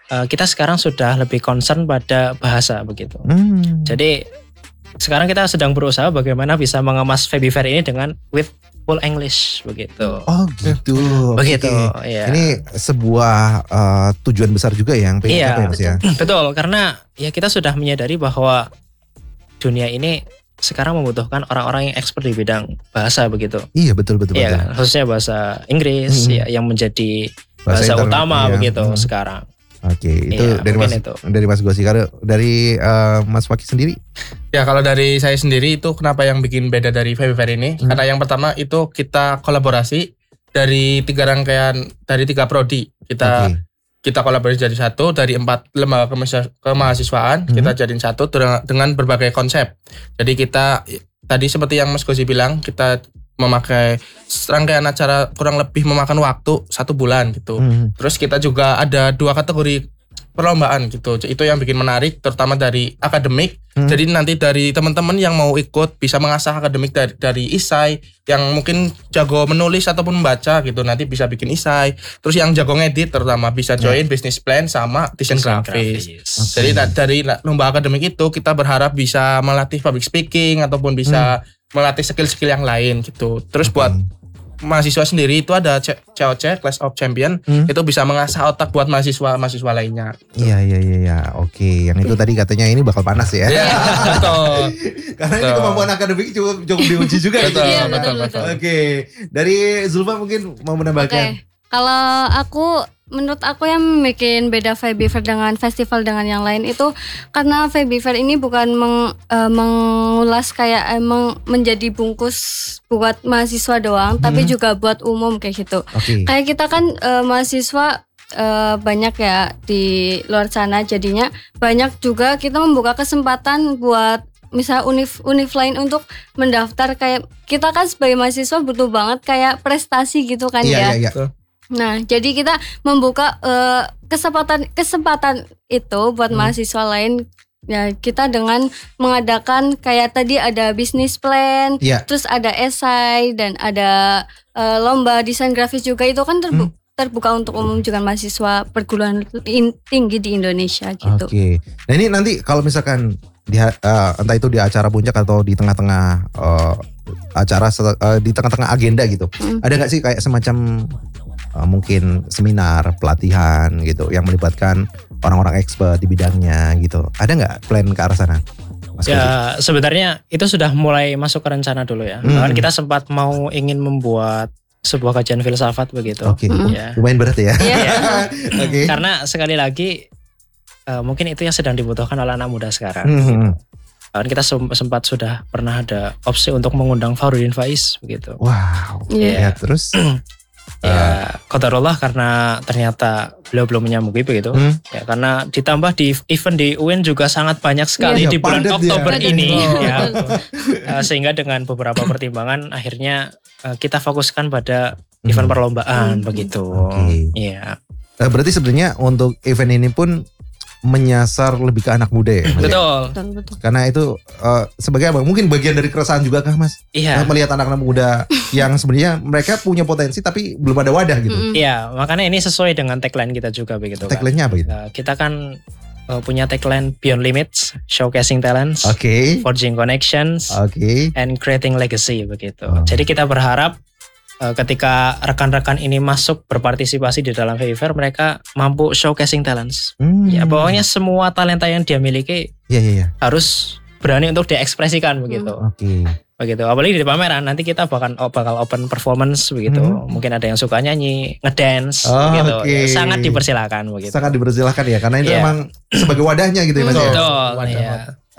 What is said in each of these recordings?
kita sekarang sudah lebih concern pada bahasa begitu. Jadi sekarang kita sedang berusaha bagaimana bisa mengemas Faby Fair ini dengan with full English begitu. Oh gitu. Begitu. Oke. Ya. Ini sebuah tujuan besar juga yang pengen capai ya Mas ya. Betul, karena ya kita sudah menyadari bahwa dunia ini sekarang membutuhkan orang-orang yang expert di bidang bahasa begitu. Iya betul. Iya, khususnya bahasa Inggris ya, yang menjadi bahasa utama begitu sekarang. Oke, itu dari Mas Gosi. Kalau dari Mas Fakih sendiri? Ya kalau dari saya sendiri itu kenapa yang bikin beda dari Faby Fair ini? Karena yang pertama itu kita kolaborasi dari 3 rangkaian, dari 3 prodi. Kita kolaborasi jadi satu, dari 4 lembaga kemahasiswaan kita jadiin satu dengan berbagai konsep. Jadi kita tadi seperti yang Mas Gosi bilang, kita memakai rangkaian acara kurang lebih memakan waktu 1 bulan gitu. Terus kita juga ada 2 kategori perlombaan gitu. Itu yang bikin menarik, terutama dari akademik. Jadi nanti dari teman-teman yang mau ikut bisa mengasah akademik dari isai, yang mungkin jago menulis ataupun membaca gitu, nanti bisa bikin isai. Terus yang jago ngedit terutama bisa join business plan sama desain grafis. Jadi dari lomba akademik itu kita berharap bisa melatih public speaking ataupun bisa melatih skill-skill yang lain gitu. Terus buat mahasiswa sendiri itu ada COC, Class of Champion, itu bisa mengasah otak buat mahasiswa lainnya. Gitu. Iya. Oke, yang itu tadi katanya ini bakal panas ya. Iya, betul. Karena ini kemampuan akademik cukup diuji juga. Betul. Oke, dari Zulfa mungkin mau menambahkan. Kalau menurut aku yang bikin beda Faby Fair dengan festival dengan yang lain itu karena Faby Fair ini bukan mengulas kayak emang menjadi bungkus buat mahasiswa doang, tapi juga buat umum kayak gitu. Kayak kita kan mahasiswa banyak ya di luar sana, jadinya banyak juga kita membuka kesempatan buat misal univ lain untuk mendaftar. Kayak kita kan sebagai mahasiswa butuh banget kayak prestasi gitu kan ya. Nah, jadi kita membuka kesempatan itu buat mahasiswa lain. Ya, kita dengan mengadakan kayak tadi ada business plan, terus ada esai dan ada lomba desain grafis juga, itu kan terbuka untuk umum juga mahasiswa perguruan tinggi di Indonesia gitu. Oke. Nah, ini nanti kalau misalkan entah itu di acara puncak atau di tengah-tengah acara di tengah-tengah agenda gitu. Ada nggak sih kayak semacam mungkin seminar, pelatihan gitu yang melibatkan orang-orang expert di bidangnya gitu. Ada nggak plan ke arah sana? Mas ya Koji? Sebenarnya itu sudah mulai masuk ke rencana dulu ya. Bahkan kita sempat ingin membuat sebuah kajian filsafat begitu. Oke. Ya. Lumayan berat ya. Okay. Karena sekali lagi mungkin itu yang sedang dibutuhkan oleh anak muda sekarang. Gitu. Bahkan kita sempat sudah pernah ada opsi untuk mengundang Fahrudin Faiz begitu. Wow. Ya, terus qadarullah karena ternyata beliau belum menyambungi begitu. Ya, karena ditambah di event di UIN juga sangat banyak sekali di bulan Oktober ini ya. Sehingga dengan beberapa pertimbangan akhirnya kita fokuskan pada event perlombaan begitu. Iya. Berarti sebenarnya untuk event ini pun menyasar lebih ke anak muda ya? Betul. Karena itu sebagai apa? Mungkin bagian dari keresahan juga kah Mas? Iya. Melihat anak-anak muda yang sebenarnya mereka punya potensi tapi belum ada wadah gitu. Iya, makanya ini sesuai dengan tagline kita juga begitu. Tagline-nya apa gitu? Kita kan punya tagline Beyond Limits, Showcasing Talents, Forging Connections, and Creating Legacy begitu. Jadi kita berharap ketika rekan-rekan ini masuk berpartisipasi di dalam Faby Fair, mereka mampu showcasing talents. Ya, pokoknya semua talenta yang dia miliki harus berani untuk diekspresikan begitu. Begitu. Apalagi di pameran nanti kita bakal open performance begitu. Mungkin ada yang suka nyanyi, ngedance gitu. Ya, sangat dipersilakan begitu. Sangat dipersilakan ya, karena itu memang sebagai wadahnya gitu ya Mas. Betul. Ya.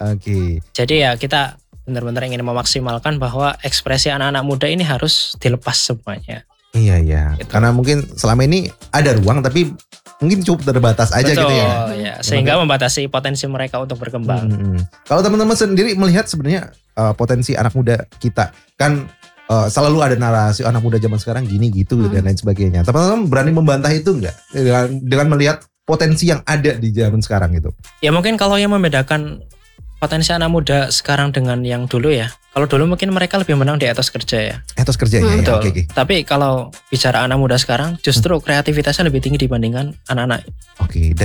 Jadi ya kita benar-benar ingin memaksimalkan bahwa ekspresi anak-anak muda ini harus dilepas semuanya. Iya. Gitu. Karena mungkin selama ini ada ruang tapi mungkin cukup terbatas aja gitu ya. Ya. Sehingga membatasi potensi mereka untuk berkembang. Kalau teman-teman sendiri melihat sebenarnya potensi anak muda kita kan selalu ada narasi anak muda zaman sekarang gini gitu dan lain sebagainya. Teman-teman berani membantah itu enggak dengan melihat potensi yang ada di zaman sekarang itu? Ya mungkin kalau yang membedakan potensi anak muda sekarang dengan yang dulu ya. Kalau dulu mungkin mereka lebih menang di etos kerja ya. Etos kerjanya ya. Betul. Tapi kalau bicara anak muda sekarang justru kreativitasnya lebih tinggi dibandingkan anak-anak.